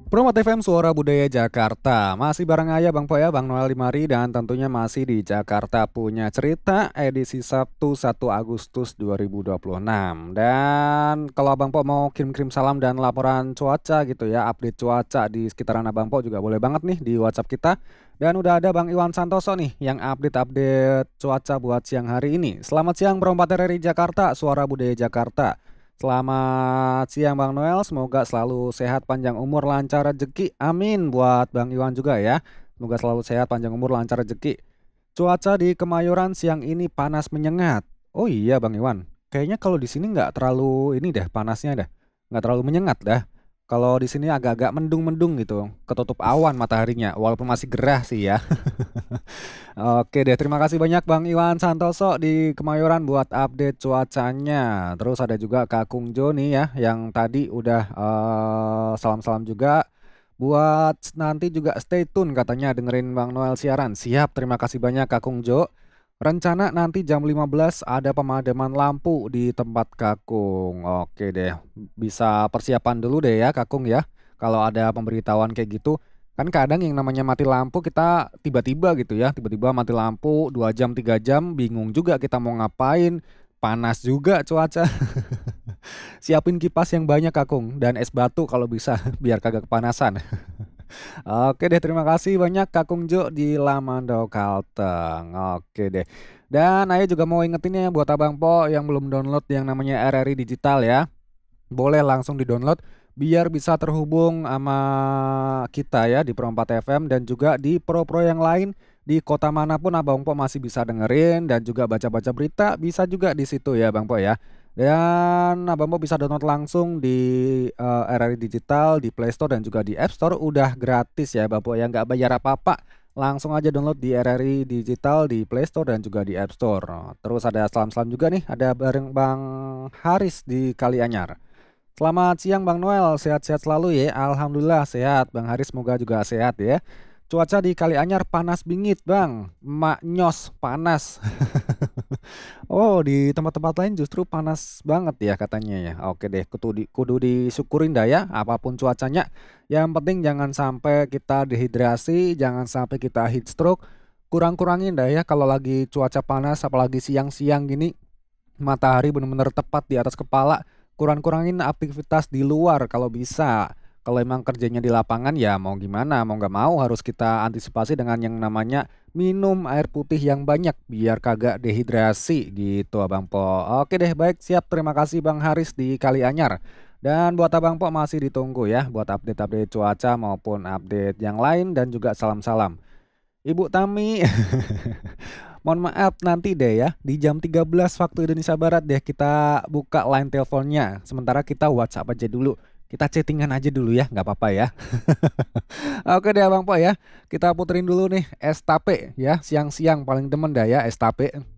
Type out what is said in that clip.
Promote FM Suara Budaya Jakarta. Masih bareng aja Bang Po ya, Bang Noel Dimari dan tentunya masih di Jakarta Punya Cerita edisi Sabtu 1 Agustus 2026. Dan kalau Abang Po mau kirim-kirim salam dan laporan cuaca gitu ya, update cuaca di sekitaran Abang Po juga boleh banget nih di WhatsApp kita. Dan udah ada Bang Iwan Santoso nih yang update-update cuaca buat siang hari ini. Selamat siang Perompat RRI Jakarta, Suara Budaya Jakarta. Selamat siang Bang Noel, semoga selalu sehat, panjang umur, lancar rezeki. Amin buat Bang Iwan juga ya. Semoga selalu sehat, panjang umur, lancar rezeki. Cuaca di Kemayoran siang ini panas menyengat. Oh iya Bang Iwan, kayaknya kalau di sini nggak terlalu ini deh panasnya dah, nggak terlalu menyengat dah. Kalau di sini agak-agak mendung-mendung gitu, ketutup awan mataharinya, walaupun masih gerah sih ya. Oke deh, terima kasih banyak Bang Iwan Santoso di Kemayoran buat update cuacanya. Terus ada juga Kak Kung Jo nih ya, yang tadi udah salam-salam juga. Buat nanti juga stay tune katanya dengerin Bang Noel siaran. Siap, terima kasih banyak Kak Kung Jo. Rencana nanti jam 15 ada pemadaman lampu di tempat Kakung. Oke deh, bisa persiapan dulu deh ya Kakung ya. Kalau ada pemberitahuan kayak gitu, kan kadang yang namanya mati lampu kita tiba-tiba gitu ya, tiba-tiba mati lampu 2 jam 3 jam, bingung juga kita mau ngapain. Panas juga cuaca. Siapin kipas yang banyak Kakung dan es batu kalau bisa biar kagak kepanasan. Oke deh, terima kasih banyak Kakung Jo di Lamando Kalteng. Oke deh. Dan Ayah juga mau ingetin ya buat Abang Po yang belum download yang namanya RRI Digital ya. Boleh langsung di-download biar bisa terhubung sama kita ya di Pro 4 FM dan juga di pro-pro yang lain di kota manapun Abang Po masih bisa dengerin dan juga baca-baca berita bisa juga di situ ya Bang Po ya. Dan Abang Po bisa download langsung di RRI Digital di Play Store dan juga di App Store udah gratis ya Bang Po ya, nggak bayar apa-apa. Langsung aja download di RRI Digital di Play Store dan juga di App Store. Terus ada salam-salam juga nih, ada bareng Bang Haris di Kalianyar. Selamat siang Bang Noel, sehat-sehat selalu ya. Alhamdulillah sehat. Bang Haris semoga juga sehat ya. Cuaca di Kalianyar panas bingit Bang. Mak nyos panas. Oh, di tempat-tempat lain justru panas banget ya katanya ya. Oke deh, kudu disyukurin dah ya apapun cuacanya. Yang penting jangan sampai kita dehidrasi, jangan sampai kita heat stroke. Kurang-kurangin dah ya kalau lagi cuaca panas apalagi siang-siang gini matahari benar-benar tepat di atas kepala. Kurang-kurangin aktivitas di luar kalau bisa. Kalau emang kerjanya di lapangan ya mau gimana, mau nggak mau harus kita antisipasi dengan yang namanya minum air putih yang banyak biar kagak dehidrasi gitu Abang Po. Oke deh baik siap, terima kasih Bang Haris di Kalianyar. Dan buat Abang Po masih ditunggu ya buat update-update cuaca maupun update yang lain dan juga salam-salam. Ibu Tami, mohon maaf nanti deh ya di jam 13 waktu Indonesia Barat deh kita buka line teleponnya. Sementara kita WhatsApp aja dulu. Kita chattingan aja dulu ya, nggak apa-apa ya. Oke deh Bang Po ya. Kita puterin dulu nih es tape ya. Siang-siang paling demen dah ya es tape.